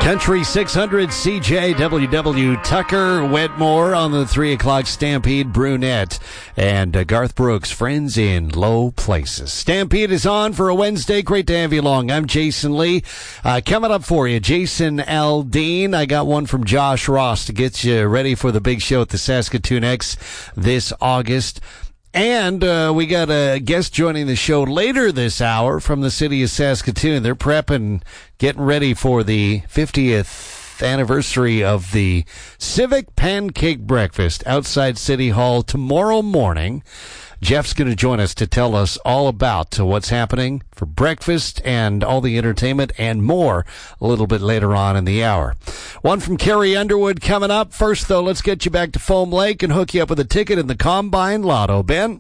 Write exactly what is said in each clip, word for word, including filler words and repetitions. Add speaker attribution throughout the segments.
Speaker 1: Country six hundred C J W W Tucker Wetmore on the three o'clock Stampede Brunette and uh, Garth Brooks, Friends in Low Places. Stampede is on for a Wednesday. Great to have you along. I'm Jason Lee. Uh, coming up for you, Jason Aldean. I got one from Josh Ross to get you ready for the big show at the Saskatoon X this August. And uh, we got a guest joining the show later this hour from the city of Saskatoon. They're prepping, getting ready for the fiftieth anniversary of the Civic Pancake Breakfast outside City Hall tomorrow morning. Jeff's going to join us to tell us all about uh, what's happening for breakfast and all the entertainment and more a little bit later on in the hour. One from Carrie Underwood coming up. First, though, let's get you back to Foam Lake and hook you up with a ticket in the Combine Lotto. Ben?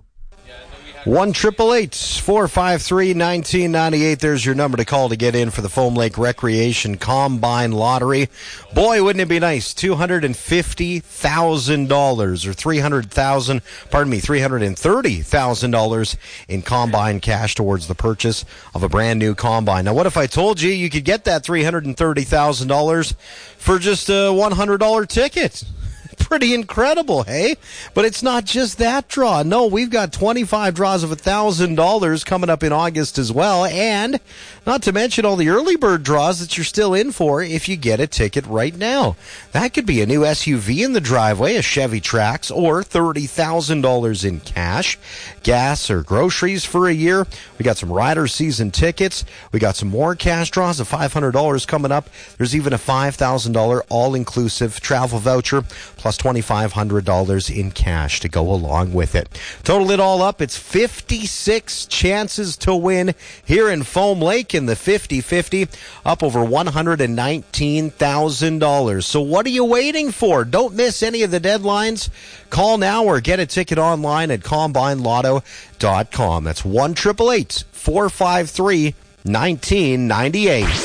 Speaker 2: one triple eight four five three one nine nine eight. There's your number to call to get in for the Foam Lake Recreation Combine Lottery. Boy, wouldn't it be nice? two hundred fifty thousand dollars or three hundred thousand dollars, pardon me, three hundred thirty thousand dollars in Combine cash towards the purchase of a brand new Combine. Now, what if I told you you could get that three hundred thirty thousand dollars for just a one hundred dollars ticket? Pretty incredible, hey? But it's not just that draw. No, we've got twenty-five draws of one thousand dollars coming up in August as well. And not to mention all the early bird draws that you're still in for if you get a ticket right now. That could be a new S U V in the driveway, a Chevy Trax, or thirty thousand dollars in cash, gas, or groceries for a year. We got some Rider season tickets. We got some more cash draws of five hundred dollars coming up. There's even a five thousand dollars all-inclusive travel voucher, plus twenty-five hundred dollars in cash to go along with it. Total it all up, it's fifty-six chances to win here in Foam Lake in the fifty fifty, up over one hundred nineteen thousand dollars. So what are you waiting for? Don't miss any of the deadlines. Call now or get a ticket online at combine lotto dot com. That's one eight eight eight four five three one nine nine eight.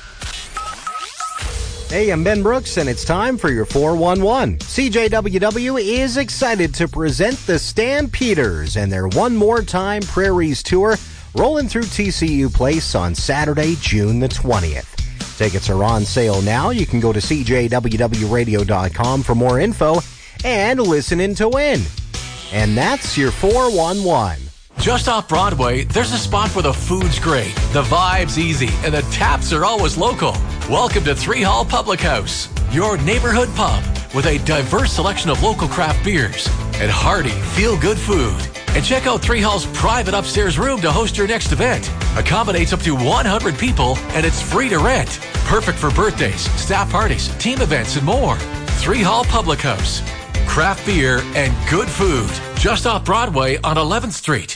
Speaker 2: Hey, I'm Ben Brooks, and it's time for your four one one. C J W W is excited to present the Stampeders and their One More Time Prairies Tour, rolling through T C U Place on Saturday, June the twentieth. Tickets are on sale now. You can go to c j w w radio dot com for more info and listen in to win. And that's your four one one.
Speaker 3: Just off Broadway, there's a spot where the food's great, the vibe's easy, and the taps are always local. Welcome to Three Hall Public House, your neighborhood pub with a diverse selection of local craft beers and hearty, feel-good food. And check out Three Hall's private upstairs room to host your next event. Accommodates up to one hundred people, and it's free to rent. Perfect for birthdays, staff parties, team events, and more. Three Hall Public House. Craft beer and good food. Just off Broadway on eleventh Street.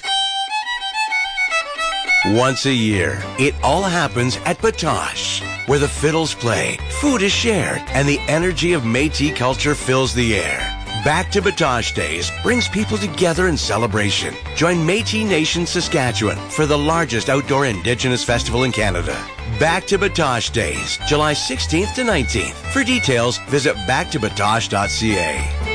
Speaker 4: Once a year, it all happens at Batoche, where the fiddles play, food is shared, and the energy of Métis culture fills the air. Back to Batoche Days brings people together in celebration. Join Métis Nation Saskatchewan for the largest outdoor Indigenous festival in Canada. Back to Batoche Days, July sixteenth to nineteenth. For details, visit back to batoche dot c a.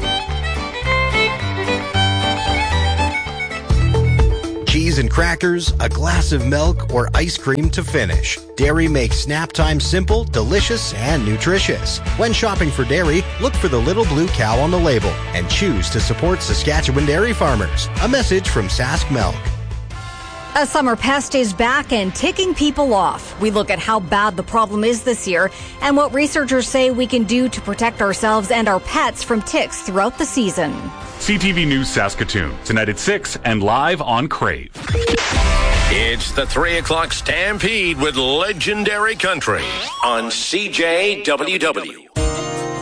Speaker 2: Cheese and crackers, a glass of milk, or ice cream to finish. Dairy makes snap time simple, delicious, and nutritious. When shopping for dairy, look for the little blue cow on the label and choose to support Saskatchewan dairy farmers. A message from Sask Milk.
Speaker 5: A summer pest is back and ticking people off. We look at how bad the problem is this year and what researchers say we can do to protect ourselves and our pets from ticks throughout the season.
Speaker 6: C T V News Saskatoon, tonight at six and live on Crave.
Speaker 7: It's the three o'clock Stampede with Legendary Country on C J W W.